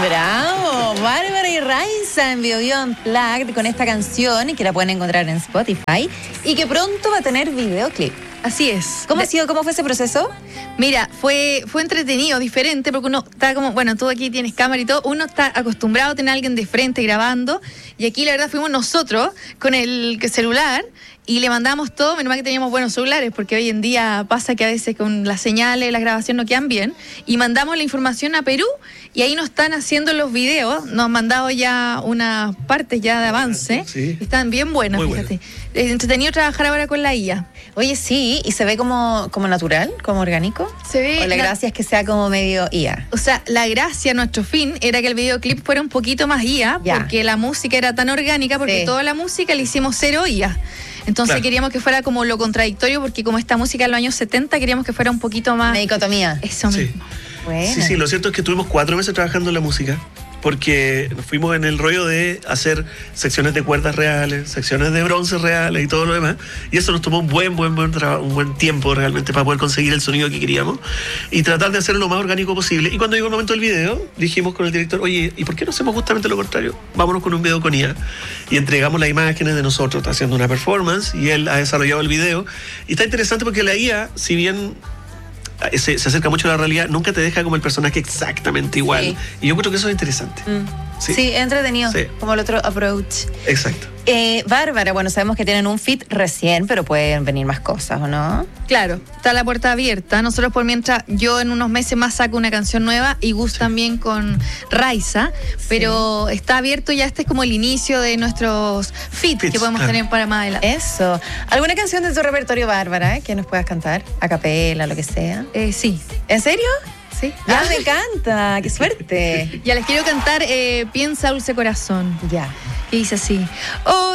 Bravo, Bárbara y Raiza en Bio Unplugged con esta canción y que la pueden encontrar en Spotify y que pronto va a tener videoclip. Así es. ¿Cómo fue ese proceso? Mira, fue entretenido, diferente, porque uno está como, bueno, tú aquí tienes cámara y todo, uno está acostumbrado a tener a alguien de frente grabando, y aquí la verdad fuimos nosotros con el celular y le mandamos todo, menos mal que teníamos buenos celulares, porque hoy en día pasa que a veces con las señales, las grabaciones no quedan bien, y mandamos la información a Perú, y ahí nos están haciendo los videos, nos han mandado ya unas partes ya de avance, sí. Están bien buenas, muy fíjate. Es entretenido trabajar ahora con la IA. Oye, sí, y se ve como natural, como orgánico. Se ve. O la gracia es que sea como medio IA. O sea, la gracia, nuestro fin, era que el videoclip fuera un poquito más IA, Ya. porque la música era tan orgánica, porque Sí. toda la música la hicimos cero IA. Entonces Claro. queríamos que fuera como lo contradictorio, porque como esta música de los años 70, queríamos que fuera un poquito más... Una dicotomía. Eso Sí. mismo. Bueno. Sí, lo cierto es que tuvimos 4 meses trabajando en la música, porque nos fuimos en el rollo de hacer secciones de cuerdas reales, secciones de bronce reales y todo lo demás, y eso nos tomó un buen tiempo realmente para poder conseguir el sonido que queríamos y tratar de hacerlo lo más orgánico posible. Y cuando llegó el momento del video, dijimos con el director, oye, ¿y por qué no hacemos justamente lo contrario? Vámonos con un video con IA. Y entregamos las imágenes de nosotros haciendo una performance, y él ha desarrollado el video, y está interesante porque la IA, si bien se acerca mucho a la realidad, nunca te deja como el personaje exactamente igual. Sí. Y yo creo que eso es interesante. Sí, entretenido, Sí. como el otro approach. Exacto. Bárbara, bueno, sabemos que tienen un feat recién, pero pueden venir más cosas, ¿o no? Claro, está la puerta abierta. Nosotros por mientras, yo en unos meses más saco una canción nueva y Gus también con Raiza, pero está abierto ya, este es como el inicio de nuestros feats que podemos claro. tener para más adelante. Eso. ¿Alguna canción de tu repertorio, Bárbara, que nos puedas cantar? A capela, lo que sea. Sí. ¿En serio? Sí. Ya me encanta, qué suerte. Ya les quiero cantar Piensa Dulce Corazón, Ya. que dice así. Oh,